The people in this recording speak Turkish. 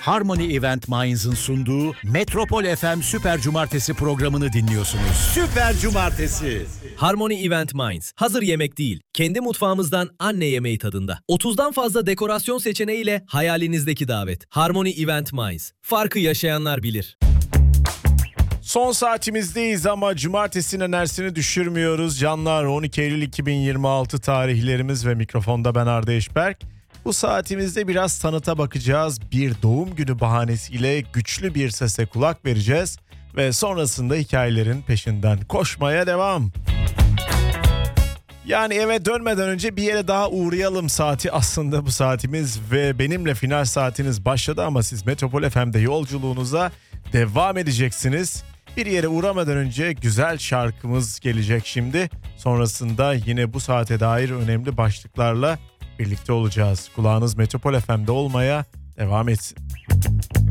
Harmony Event Minds'ın sunduğu Metropol FM Süper Cumartesi programını dinliyorsunuz. Süper Cumartesi. Harmony Event Minds. Hazır yemek değil. Kendi mutfağımızdan anne yemeği tadında. 30'dan fazla dekorasyon seçeneğiyle hayalinizdeki davet. Harmony Event Minds. Farkı yaşayanlar bilir. Son saatimizdeyiz ama cumartesinin enerjisini düşürmüyoruz. Canlar, 12 Eylül 2026 tarihlerimiz ve mikrofonda ben Arda Eşberk. Bu saatimizde biraz sanata bakacağız. Bir doğum günü bahanesiyle güçlü bir sese kulak vereceğiz. Ve sonrasında hikayelerin peşinden koşmaya devam. Yani eve dönmeden önce bir yere daha uğrayalım saati aslında bu saatimiz. Ve benimle final saatiniz başladı ama siz Metropol FM'de yolculuğunuza devam edeceksiniz. Bir yere uğramadan önce güzel şarkımız gelecek şimdi. Sonrasında yine bu saate dair önemli başlıklarla birlikte olacağız. Kulağınız Metropol FM'de olmaya devam etsin.